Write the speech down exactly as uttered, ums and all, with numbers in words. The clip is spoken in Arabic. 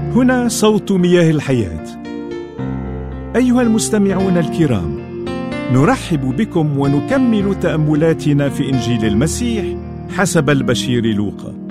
هنا صوت مياه الحياة. أيها المستمعون الكرام، نرحب بكم ونكمل تأملاتنا في إنجيل المسيح حسب البشير لوقا.